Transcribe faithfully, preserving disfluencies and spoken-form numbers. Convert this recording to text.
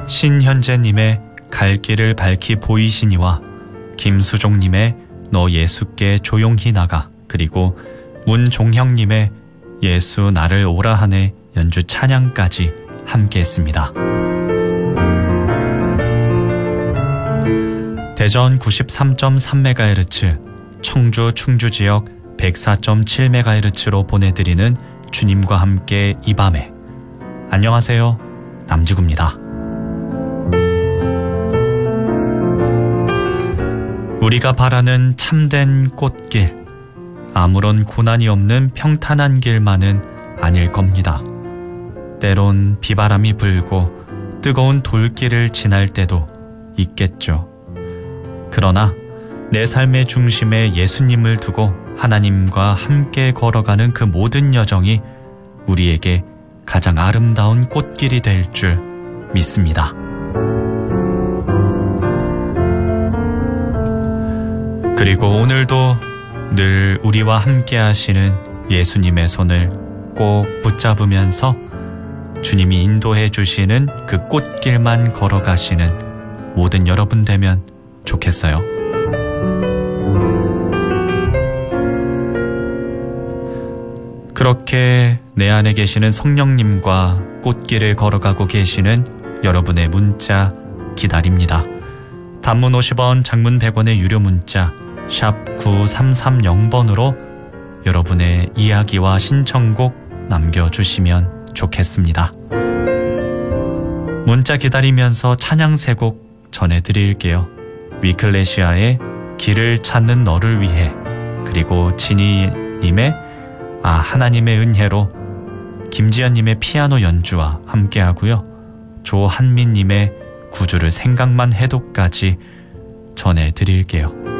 신현재님의 갈 길을 밝히 보이시니와 김수종님의 너 예수께 조용히 나가, 그리고 문종형님의 예수 나를 오라 하네 연주 찬양까지 함께 했습니다. 대전 구십삼 점 삼 메가헤르츠, 청주 충주지역 백사 점 칠 메가헤르츠로 보내드리는 주님과 함께 이 밤에, 안녕하세요, 남지구입니다. 우리가 바라는 참된 꽃길, 아무런 고난이 없는 평탄한 길만은 아닐 겁니다. 때론 비바람이 불고 뜨거운 돌길을 지날 때도 있겠죠. 그러나 내 삶의 중심에 예수님을 두고 하나님과 함께 걸어가는 그 모든 여정이 우리에게 가장 아름다운 꽃길이 될 줄 믿습니다. 그리고 오늘도 늘 우리와 함께 하시는 예수님의 손을 꼭 붙잡으면서 주님이 인도해 주시는 그 꽃길만 걸어가시는 모든 여러분 되면 좋겠어요. 그렇게 내 안에 계시는 성령님과 꽃길을 걸어가고 계시는 여러분의 문자 기다립니다. 단문 오십 원, 장문 백 원의 유료 문자 샵 구삼삼공 번으로 여러분의 이야기와 신청곡 남겨주시면 좋겠습니다. 문자 기다리면서 찬양 세 곡 전해드릴게요. 위클레시아의 길을 찾는 너를 위해, 그리고 지니님의 아 하나님의 은혜로, 김지연님의 피아노 연주와 함께 하고요. 조한민님의 구주를 생각만 해도까지 전해드릴게요.